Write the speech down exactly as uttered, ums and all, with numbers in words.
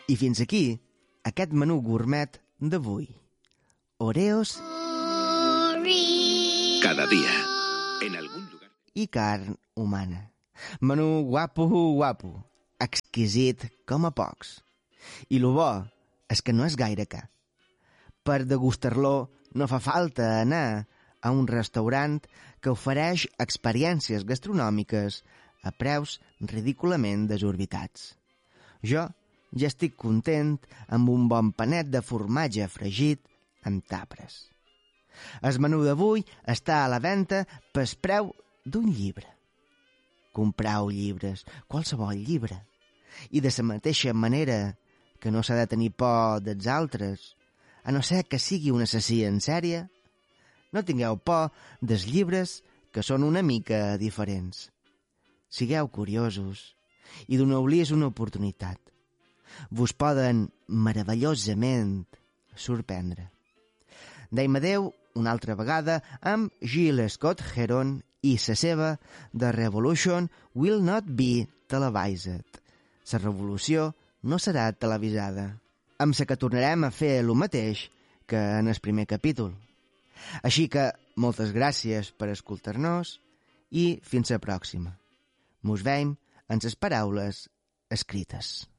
I fins aquí aquest menú gourmet d'avui. Oreos cada dia en algun lugar i carn humana. Menú guapo, guapo, exquisit com a pocs. I lo bo és que no és gaire car. Per degustar-lo no fa falta anar a un restaurant que ofereix experiències gastronòmiques a preus ridículament desorbitats. Jo ja estic content amb un bon panet de formatge fregit amb tapres. El menú d'avui està a la venda pel preu d'un llibre. Comprau llibres, qualsevol llibre. I de la mateixa manera que no s'ha de tenir por dels altres, a no ser que sigui un assassí en sèrie, no tingueu por dels llibres que són una mica diferents. Sigueu curiosos i doneu-los una oportunitat. Vos poden meravellosament sorprendre. Deim adeu una altra vegada amb Gilles Scott Heron i la seva The Revolution Will Not Be Televised. La revolució no serà televisada. Amb la que tornarem a fer el mateix que en el primer capítol. Així que moltes gràcies per escoltar-nos i fins la pròxima. Mos veiem en les paraules escrites.